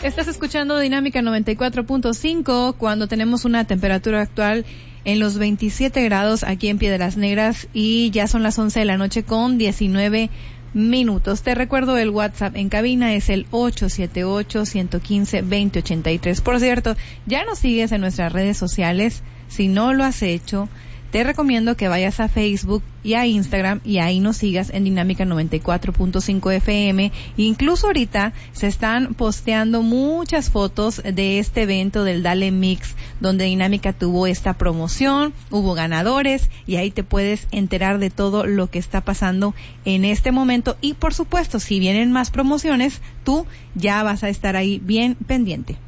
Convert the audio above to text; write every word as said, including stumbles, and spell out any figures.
Estás escuchando Dinámica noventa y cuatro punto cinco cuando tenemos una temperatura actual en los veintisiete grados aquí en Piedras Negras y ya son las once de la noche con diecinueve minutos. Te recuerdo el WhatsApp en cabina es el ocho siete ocho, uno uno cinco, dos cero ocho tres. Por cierto, ya nos sigues en nuestras redes sociales. Si no lo has hecho, te recomiendo que vayas a Facebook y a Instagram y ahí nos sigas en Dinámica noventa y cuatro punto cinco F M. Incluso ahorita se están posteando muchas fotos de este evento del Dale Mix, donde Dinámica tuvo esta promoción, hubo ganadores y ahí te puedes enterar de todo lo que está pasando en este momento. Y por supuesto, si vienen más promociones, tú ya vas a estar ahí bien pendiente.